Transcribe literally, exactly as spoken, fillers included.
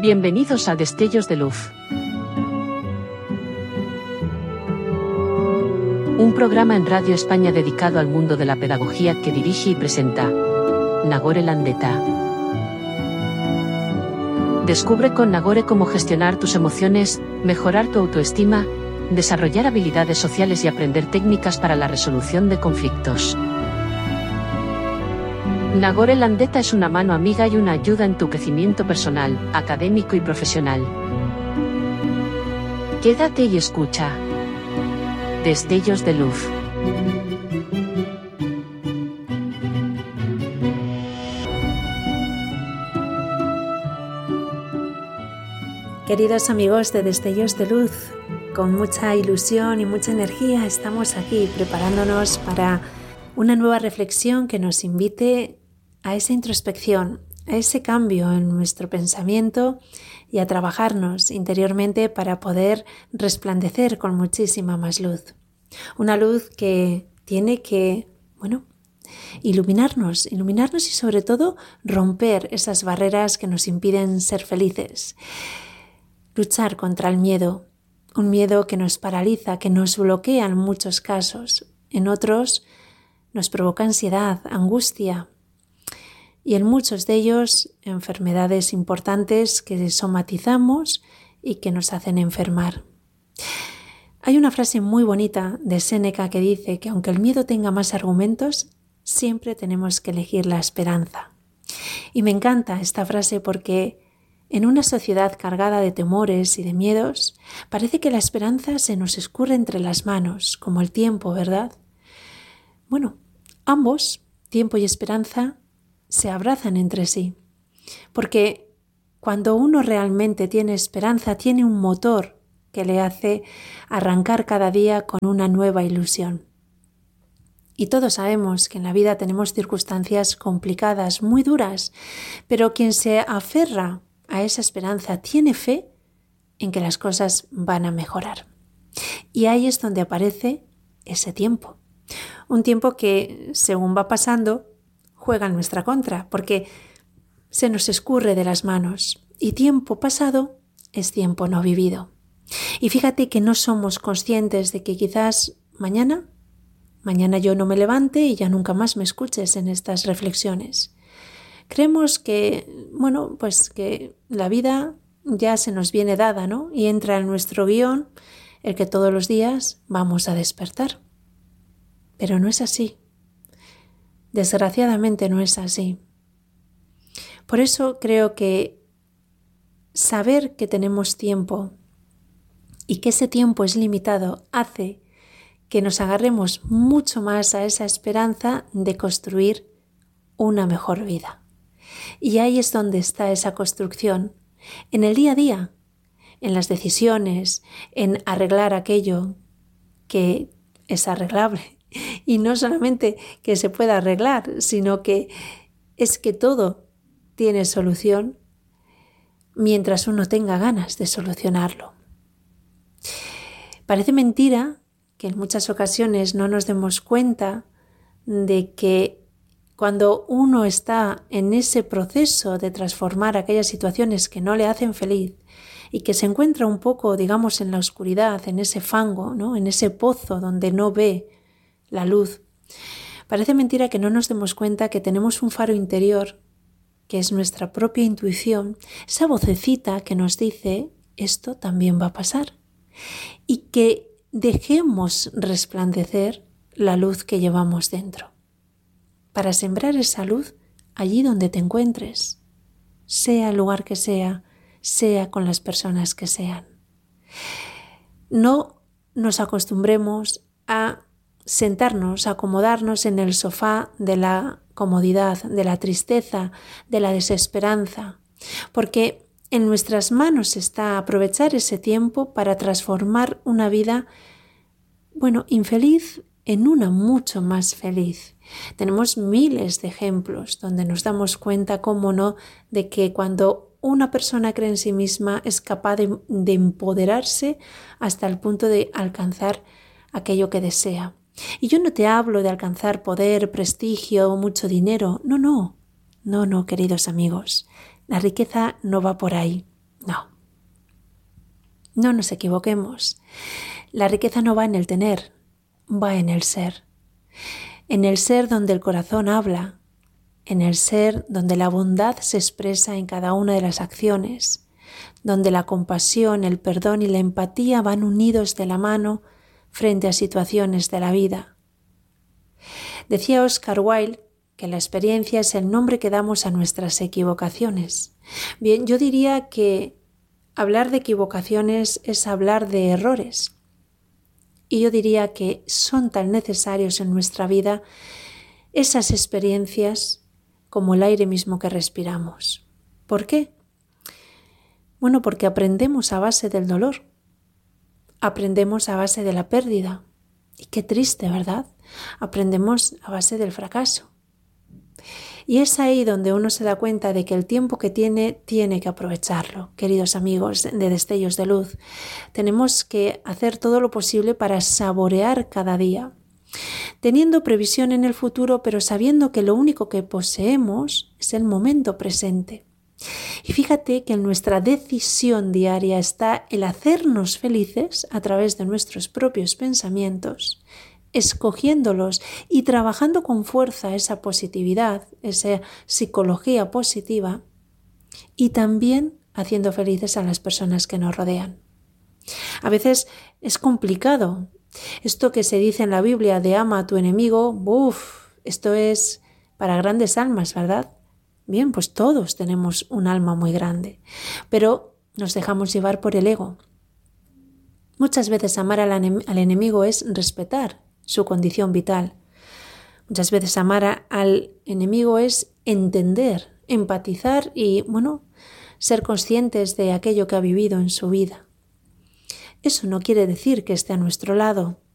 Bienvenidos a Destellos de Luz. Un programa en Radio España dedicado al mundo de la pedagogía que dirige y presenta Nagore Landeta. Descubre con Nagore cómo gestionar tus emociones, mejorar tu autoestima, desarrollar habilidades sociales y aprender técnicas para la resolución de conflictos. Nagore Landeta es una mano amiga y una ayuda en tu crecimiento personal, académico y profesional. Quédate y escucha. Destellos de Luz. Queridos amigos de Destellos de Luz, con mucha ilusión y mucha energía estamos aquí preparándonos para una nueva reflexión que nos invite a esa introspección, a ese cambio en nuestro pensamiento y a trabajarnos interiormente para poder resplandecer con muchísima más luz. Una luz que tiene que, bueno, iluminarnos, iluminarnos y sobre todo romper esas barreras que nos impiden ser felices. Luchar contra el miedo, un miedo que nos paraliza, que nos bloquea en muchos casos. En otros nos provoca ansiedad, angustia y en muchos de ellos enfermedades importantes que somatizamos y que nos hacen enfermar. Hay una frase muy bonita de Séneca que dice que aunque el miedo tenga más argumentos, siempre tenemos que elegir la esperanza. Y me encanta esta frase porque en una sociedad cargada de temores y de miedos, parece que la esperanza se nos escurre entre las manos, como el tiempo, ¿verdad? Bueno, ambos, tiempo y esperanza, se abrazan entre sí, porque cuando uno realmente tiene esperanza, tiene un motor que le hace arrancar cada día con una nueva ilusión. Y todos sabemos que en la vida tenemos circunstancias complicadas, muy duras, pero quien se aferra a esa esperanza tiene fe en que las cosas van a mejorar. Y ahí es donde aparece ese tiempo. Un tiempo que, según va pasando, juega en nuestra contra, porque se nos escurre de las manos. Y tiempo pasado es tiempo no vivido. Y fíjate que no somos conscientes de que quizás mañana, mañana yo no me levante y ya nunca más me escuches en estas reflexiones. Creemos que, bueno, pues que la vida ya se nos viene dada, ¿no? Y entra en nuestro guión el que todos los días vamos a despertar. Pero no es así. Desgraciadamente no es así. Por eso creo que saber que tenemos tiempo y que ese tiempo es limitado hace que nos agarremos mucho más a esa esperanza de construir una mejor vida. Y ahí es donde está esa construcción, en el día a día, en las decisiones, en arreglar aquello que es arreglable. Y no solamente que se pueda arreglar, sino que es que todo tiene solución mientras uno tenga ganas de solucionarlo. Parece mentira que en muchas ocasiones no nos demos cuenta de que cuando uno está en ese proceso de transformar aquellas situaciones que no le hacen feliz y que se encuentra un poco, digamos, en la oscuridad, en ese fango, ¿no? En ese pozo donde no ve la luz, parece mentira que no nos demos cuenta que tenemos un faro interior, que es nuestra propia intuición, esa vocecita que nos dice esto también va a pasar y que dejemos resplandecer la luz que llevamos dentro. Para sembrar esa luz allí donde te encuentres, sea el lugar que sea, sea con las personas que sean. No nos acostumbremos a sentarnos, a acomodarnos en el sofá de la comodidad, de la tristeza, de la desesperanza, porque en nuestras manos está aprovechar ese tiempo para transformar una vida, bueno, infeliz en una mucho más feliz. Tenemos miles de ejemplos donde nos damos cuenta, cómo no, de que cuando una persona cree en sí misma es capaz de, de empoderarse hasta el punto de alcanzar aquello que desea. Y yo no te hablo de alcanzar poder, prestigio, mucho dinero. No, no, no, no, queridos amigos. La riqueza no va por ahí. No nos equivoquemos. La riqueza no va en el tener, va en el ser. En el ser donde el corazón habla, en el ser donde la bondad se expresa en cada una de las acciones, donde la compasión, el perdón y la empatía van unidos de la mano frente a situaciones de la vida. Decía Oscar Wilde que la experiencia es el nombre que damos a nuestras equivocaciones. Bien, yo diría que hablar de equivocaciones es hablar de errores. Y yo diría que son tan necesarios en nuestra vida esas experiencias como el aire mismo que respiramos. ¿Por qué? Bueno, porque aprendemos a base del dolor. Aprendemos a base de la pérdida. Y qué triste, ¿verdad? Aprendemos a base del fracaso. Y es ahí donde uno se da cuenta de que el tiempo que tiene, tiene que aprovecharlo. Queridos amigos de Destellos de Luz, tenemos que hacer todo lo posible para saborear cada día, teniendo previsión en el futuro, pero sabiendo que lo único que poseemos es el momento presente. Y fíjate que en nuestra decisión diaria está el hacernos felices a través de nuestros propios pensamientos, escogiéndolos y trabajando con fuerza esa positividad, esa psicología positiva, y también haciendo felices a las personas que nos rodean. A veces es complicado. Esto que se dice en la Biblia de ama a tu enemigo, uff, esto es para grandes almas, ¿verdad? Bien, pues todos tenemos un alma muy grande, pero nos dejamos llevar por el ego. Muchas veces amar al, enem- al enemigo es respetar su condición vital. Muchas veces amar a, al enemigo es entender, empatizar y, bueno, ser conscientes de aquello que ha vivido en su vida. Eso no quiere decir que esté a nuestro lado,